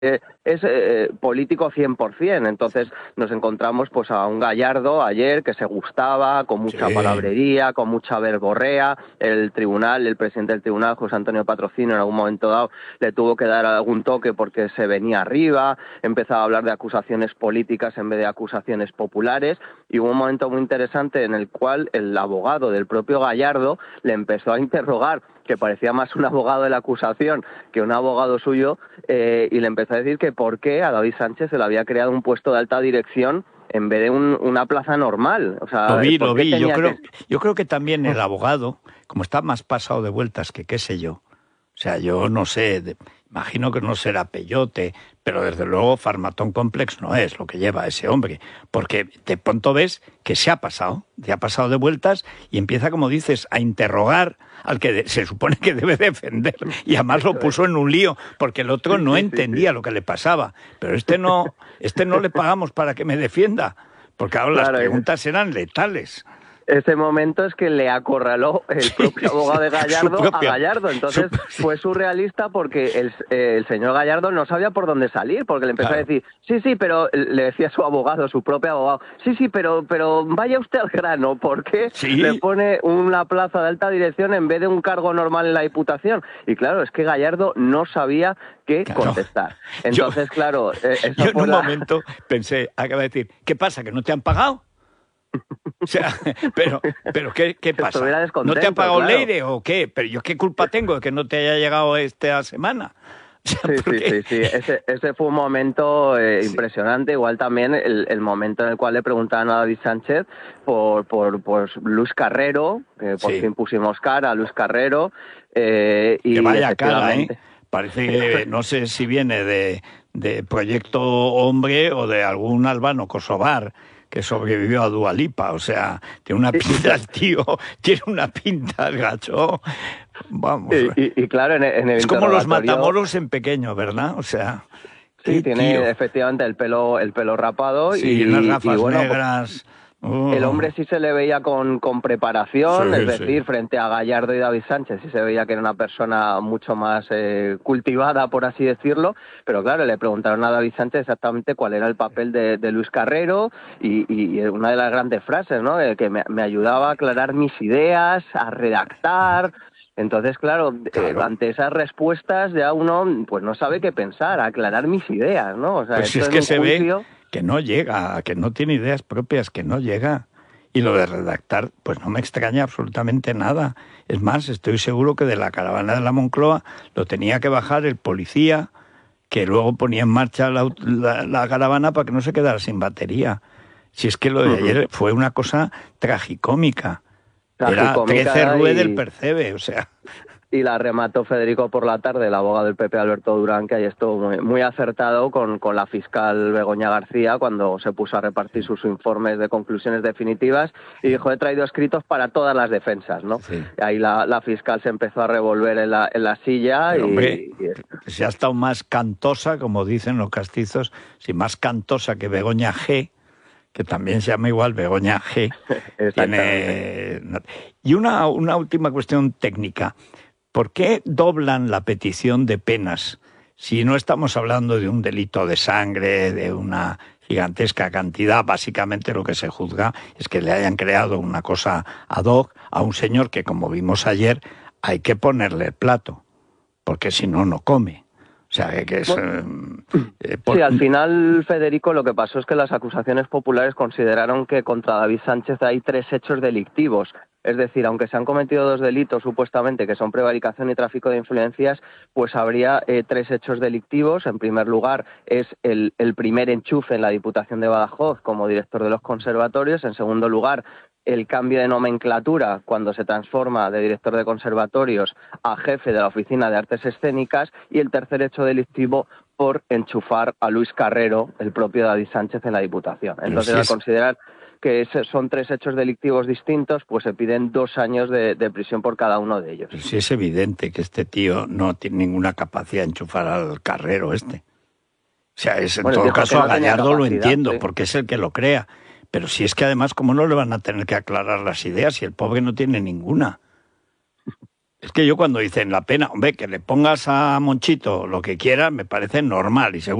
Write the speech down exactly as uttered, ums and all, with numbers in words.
eh, es eh, político cien por cien. Entonces nos encontramos pues a un Gallardo ayer que se gustaba, con mucha Sí. palabrería, con mucha verborrea. El tribunal, el presidente del tribunal, José Antonio Patrocinio, en algún momento dado le tuvo que dar algún toque porque se venía arriba, empezaba a hablar de acusaciones políticas en vez de acusaciones populares, y hubo un momento muy interesante en el cual el abogado del propio Gallardo le empezó a interrogar, que parecía más un abogado de la acusación que un abogado suyo, eh, y le empezó a decir que por qué a David Sánchez se le había creado un puesto de alta dirección en vez de un, una plaza normal. O sea, Lo vi, ¿por lo qué vi. Yo tenía creo, que...? yo creo que también el abogado, como está más pasado de vueltas que qué sé yo, o sea, yo no sé, de, imagino que no será peyote, pero desde luego Farmatón Complex no es lo que lleva ese hombre, porque de pronto ves que se ha pasado, se ha pasado de vueltas y empieza, como dices, a interrogar al que de, se supone que debe defender, y además lo puso en un lío, porque el otro no entendía lo que le pasaba, pero este no, este no le pagamos para que me defienda, porque ahora Claro, las preguntas eran letales. Ese momento es que le acorraló el Sí, propio abogado de su Gallardo propia- a Gallardo. Entonces su- sí. fue surrealista porque el, eh, el señor Gallardo no sabía por dónde salir, porque le empezó Claro. a decir, sí, sí, pero le decía a su abogado, su propio abogado, sí, sí, pero, pero vaya usted al grano, ¿por qué Sí. le pone una plaza de alta dirección en vez de un cargo normal en la Diputación? Y claro, es que Gallardo no sabía qué Claro. contestar. Yo- Entonces, claro, eh, esa Yo en fue un la... momento pensé, acaba de decir, ¿qué pasa, que no te han pagado? O sea, pero, pero ¿qué, qué Que pasa? estuviera ¿No descontento, te ha pagado claro. Leire o qué? Pero yo qué culpa tengo de que no te haya llegado esta semana. O sea, Sí, sí, porque- sí, sí. Ese, ese fue un momento eh, Sí. impresionante. Igual también el, el momento en el cual le preguntaban a David Sánchez por, por, por Luis Carrero, que por Sí. fin pusimos cara a Luis Carrero, eh, y Que vaya cara, ¿eh? efectivamente... Parece que no sé si viene de, de Proyecto Hombre o de algún albano kosovar que sobrevivió a Dua Lipa. O sea, tiene una pinta el tío, tiene una pinta el gacho. Vamos. Y, y- y claro, en, el- en el Es como los interrogatorio... matamoros en pequeño, ¿verdad? O sea, Sí, qué tiene tío. efectivamente el pelo, el pelo rapado, Sí, y, unas y gafas bueno, pues, negras. Oh. el hombre sí se le veía con, con preparación, Sí, es sí. decir, frente a Gallardo y David Sánchez sí se veía que era una persona mucho más eh, cultivada, por así decirlo, pero claro, le preguntaron a David Sánchez exactamente cuál era el papel de, de Luis Carrero, y, y una de las grandes frases, ¿no?, Eh, que me, me ayudaba a aclarar mis ideas, a redactar. Entonces, claro, Claro. eh, ante esas respuestas ya uno pues no sabe qué pensar, aclarar mis ideas, ¿no? O sea, Pues si esto es en que un se juicio... ve que no llega, que no tiene ideas propias, que no llega. Y lo de redactar, pues no me extraña absolutamente nada. Es más, estoy seguro que de la caravana de la Moncloa lo tenía que bajar el policía, que luego ponía en marcha la, la- la caravana para que no se quedara sin batería. Si es que lo de Ujú. ayer fue una cosa tragicómica. Era Tragicómica trece Rue y- del Percebe, o sea... Y la remató Federico por la tarde, el abogado del P P, Alberto Durán, que ahí estuvo muy, muy acertado con, con la fiscal Begoña García cuando se puso a repartir sus informes de conclusiones definitivas y dijo, he traído escritos para todas las defensas, ¿no? Sí. Y ahí la, la fiscal se empezó a revolver en la, en la silla. Pero, y, hombre, y- se ha estado más cantosa, como dicen los castizos, sí, más cantosa que Begoña G, que también se llama igual Begoña G. Exactamente. Tiene... Y una, una última cuestión técnica. ¿Por qué doblan la petición de penas si no estamos hablando de un delito de sangre, de una gigantesca cantidad? Básicamente lo que se juzga es que le hayan creado una cosa ad hoc a un señor que, como vimos ayer, hay que ponerle el plato, porque si no, no come. O sea, que es... eh, eh, por- Sí, al final, Federico, lo que pasó es que las acusaciones populares consideraron que contra David Sánchez hay tres hechos delictivos. Es decir, aunque se han cometido dos delitos supuestamente, que son prevaricación y tráfico de influencias, pues habría eh, tres hechos delictivos. En primer lugar, es el, el primer enchufe en la Diputación de Badajoz como director de los conservatorios. En segundo lugar, el cambio de nomenclatura cuando se transforma de director de conservatorios a jefe de la Oficina de Artes Escénicas. Y el tercer hecho delictivo por enchufar a Luis Carrero, el propio David Sánchez, en la Diputación. Entonces, si al es- considerar que ese- son tres hechos delictivos distintos, pues se piden dos años de, de prisión por cada uno de ellos. Pero sí es evidente que este tío no tiene ninguna capacidad de enchufar al carrero este. O sea, es, en Bueno, todo dijo que caso no a tenía Gallardo lo capacidad, entiendo, sí. porque es el que lo crea. Pero si es que además, ¿cómo no le van a tener que aclarar las ideas si el pobre no tiene ninguna? Es que yo cuando dicen la pena, hombre, que le pongas a Monchito lo que quiera, me parece normal y seguro